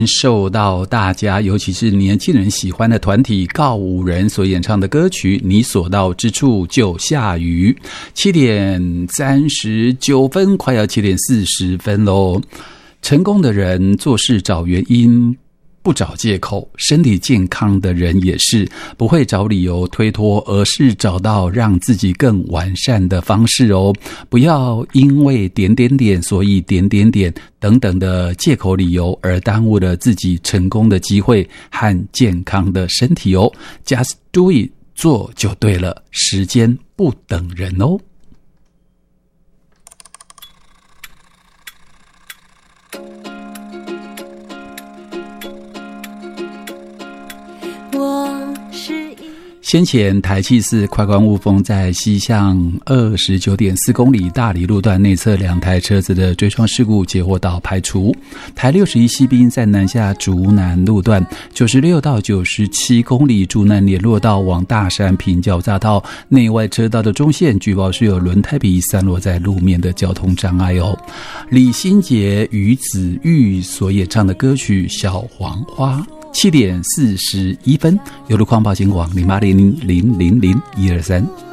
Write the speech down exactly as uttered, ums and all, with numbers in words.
受到大家尤其是年轻人喜欢的团体告五人所演唱的歌曲《你所到之处就下雨》。七点三十九分，快要七点四十分咯。成功的人做事找原因，不找借口，身体健康的人也是不会找理由推脱，而是找到让自己更完善的方式哦。不要因为点点点所以点点点等等的借口理由而耽误了自己成功的机会和健康的身体哦。 Just do it， 做就对了，时间不等人哦。先前台七四快关雾峰在西向二十九点四公里大里路段内侧两台车子的追撞事故截获到排除。台六十一西滨在南下竹南路段九十六到九十七公里竹南联络道往大山平交匝道内外车道的中线，据报是有轮胎皮散落在路面的交通障碍哦。李心洁、于子玉所演唱的歌曲《小黄花》。七点四十一分，由路况报警网零八零零零零零一二三。